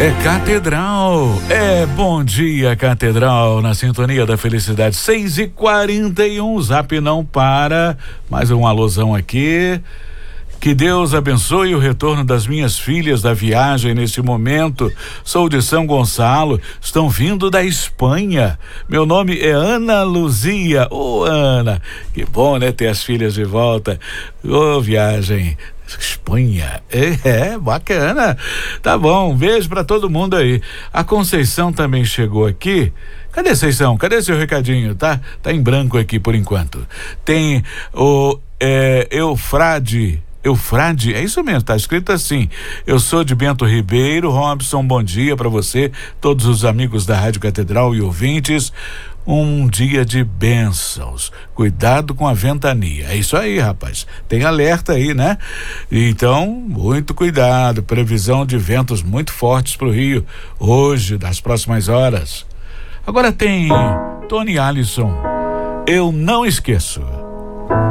Catedral, bom dia Catedral, na sintonia da felicidade, 6h41, Zap não para, mais um alusão aqui. Que Deus abençoe o retorno das minhas filhas da viagem neste momento. Sou de São Gonçalo, estão vindo da Espanha. Meu nome é Ana Luzia. Ana, que bom, né, ter as filhas de volta. Viagem. Espanha, bacana. Tá bom, um beijo pra todo mundo aí. A Conceição também chegou aqui. Cadê a Conceição? Cadê seu recadinho? Tá em branco aqui por enquanto. Tem o Eufrade, é isso mesmo, tá escrito assim. Eu sou de Bento Ribeiro. Robson, bom dia pra você, todos os amigos da Rádio Catedral e ouvintes. Um dia de bênçãos, cuidado com a ventania, é isso aí, rapaz, tem alerta aí, né? Então, muito cuidado, previsão de ventos muito fortes pro Rio, hoje, das próximas horas. Agora tem Tony Alisson, eu não esqueço.